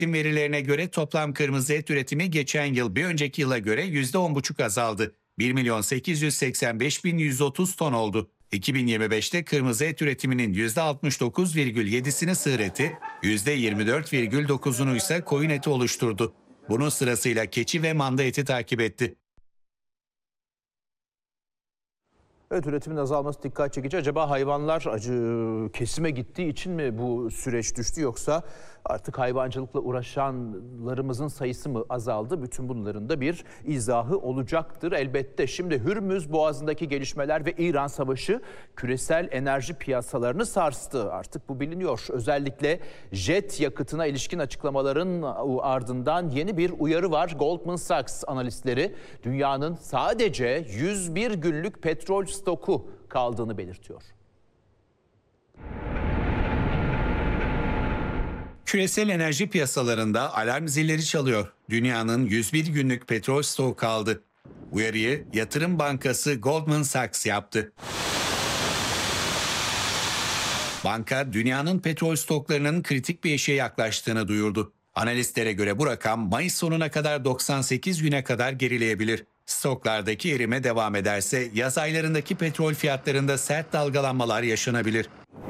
verilerine göre toplam kırmızı et üretimi geçen yıl bir önceki yıla göre %10,5 azaldı. 1.885.130 ton oldu. 2025'te kırmızı et üretiminin %69,7'sini sığır eti, %24,9'unu ise koyun eti oluşturdu. Bunun sırasıyla keçi ve manda eti takip etti. Evet, üretimin azalması dikkat çekici. Acaba hayvanlar kesime gittiği için mi bu süreç düştü, yoksa artık hayvancılıkla uğraşanlarımızın sayısı mı azaldı? Bütün bunların da bir izahı olacaktır elbette. Şimdi Hürmüz Boğazı'ndaki gelişmeler ve İran Savaşı küresel enerji piyasalarını sarstı. Artık bu biliniyor. Özellikle jet yakıtına ilişkin açıklamaların ardından yeni bir uyarı var. Goldman Sachs analistleri dünyanın sadece 101 günlük petrol stoku kaldığını belirtiyor. Küresel enerji piyasalarında alarm zilleri çalıyor. Dünyanın 101 günlük petrol stoğu kaldı. Uyarıyı yatırım bankası Goldman Sachs yaptı. Banka, dünyanın petrol stoklarının kritik bir eşiğe yaklaştığını duyurdu. Analistlere göre bu rakam Mayıs sonuna kadar 98 güne kadar gerileyebilir. Stoklardaki erime devam ederse yaz aylarındaki petrol fiyatlarında sert dalgalanmalar yaşanabilir.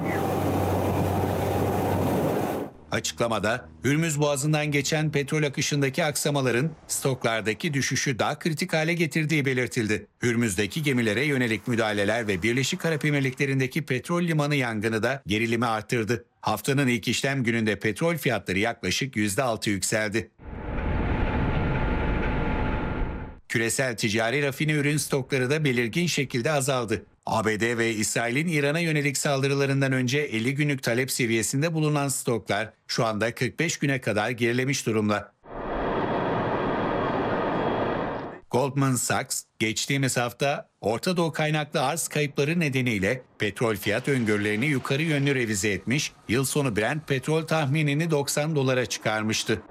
Açıklamada, Hürmüz Boğazı'ndan geçen petrol akışındaki aksamaların stoklardaki düşüşü daha kritik hale getirdiği belirtildi. Hürmüz'deki gemilere yönelik müdahaleler ve Birleşik Arap Emirlikleri'ndeki petrol limanı yangını da gerilimi arttırdı. Haftanın ilk işlem gününde petrol fiyatları yaklaşık %6 yükseldi. Küresel ticari rafine ürün stokları da belirgin şekilde azaldı. ABD ve İsrail'in İran'a yönelik saldırılarından önce 50 günlük talep seviyesinde bulunan stoklar şu anda 45 güne kadar gerilemiş durumda. Goldman Sachs, geçtiğimiz hafta Orta Doğu kaynaklı arz kayıpları nedeniyle petrol fiyat öngörülerini yukarı yönlü revize etmiş, yıl sonu Brent petrol tahminini $90'a çıkarmıştı.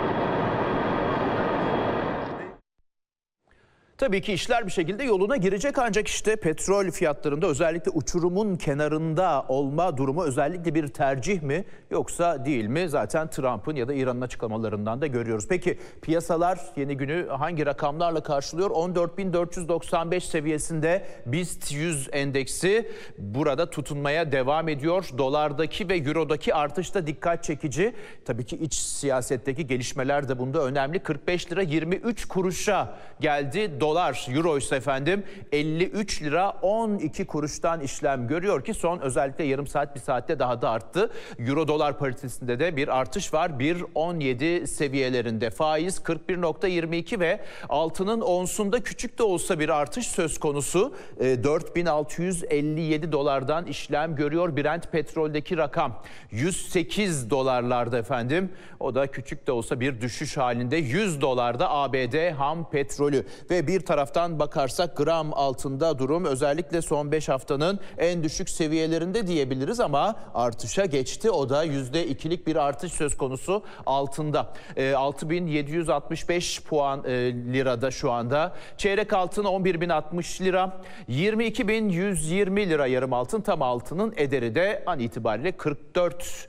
Tabii ki işler bir şekilde yoluna girecek, ancak işte petrol fiyatlarında özellikle uçurumun kenarında olma durumu özellikle bir tercih mi yoksa değil mi? Zaten Trump'ın ya da İran'ın açıklamalarından da görüyoruz. Peki piyasalar yeni günü hangi rakamlarla karşılıyor? 14.495 seviyesinde BIST 100 endeksi burada tutunmaya devam ediyor. Dolardaki ve eurodaki artış da dikkat çekici. Tabii ki iç siyasetteki gelişmeler de bunda önemli. 45 lira 23 kuruşa geldi. Dolar, euro ise efendim 53 lira 12 kuruştan işlem görüyor ki son özellikle yarım saat bir saatte daha da arttı. Euro dolar paritesinde de bir artış var, 1.17 seviyelerinde. Faiz 41.22 ve altının onsunda küçük de olsa bir artış söz konusu. 4.657 dolardan işlem görüyor. Brent petroldeki rakam 108 dolarlarda efendim. O da küçük de olsa bir düşüş halinde. 100 dolarda ABD ham petrolü ve bir taraftan bakarsak gram altında durum özellikle son 5 haftanın en düşük seviyelerinde diyebiliriz ama artışa geçti. O da %2'lik bir artış söz konusu altında. 6.765 puan lirada şu anda. Çeyrek altın 11.060 lira. 22.120 lira yarım altın. Tam altının ederi de an itibariyle 44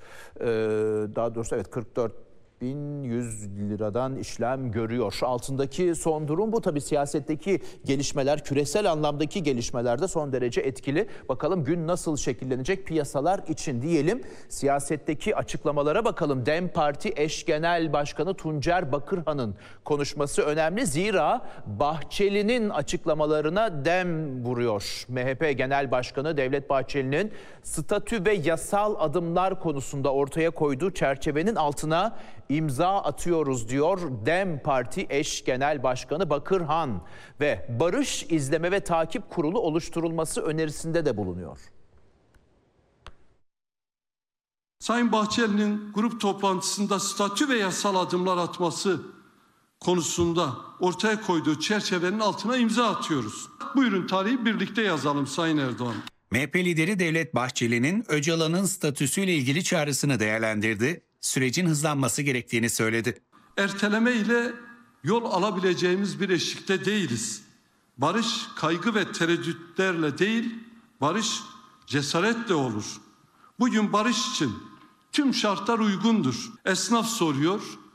1.100 liradan işlem görüyor. Altındaki son durum bu. Tabii siyasetteki gelişmeler, küresel anlamdaki gelişmeler de son derece etkili. Bakalım gün nasıl şekillenecek piyasalar için diyelim. Siyasetteki açıklamalara bakalım. DEM Parti eş genel başkanı Tuncer Bakırhan'ın konuşması önemli. Zira Bahçeli'nin açıklamalarına dem vuruyor. MHP Genel Başkanı Devlet Bahçeli'nin statü ve yasal adımlar konusunda ortaya koyduğu çerçevenin altına imza atıyoruz diyor DEM Parti eş genel başkanı Bakırhan ve Barış İzleme ve Takip Kurulu oluşturulması önerisinde de bulunuyor. Sayın Bahçeli'nin grup toplantısında statü ve yasal adımlar atması konusunda ortaya koyduğu çerçevenin altına imza atıyoruz. Buyurun tarihi birlikte yazalım Sayın Erdoğan. MHP lideri Devlet Bahçeli'nin Öcalan'ın statüsüyle ilgili çağrısını değerlendirdi. Sürecin hızlanması gerektiğini söyledi. Erteleme ile yol alabileceğimiz bir eşikte değiliz. Barış kaygı ve tereddütlerle değil, barış cesaretle olur. Bugün barış için tüm şartlar uygundur. Esnaf soruyor,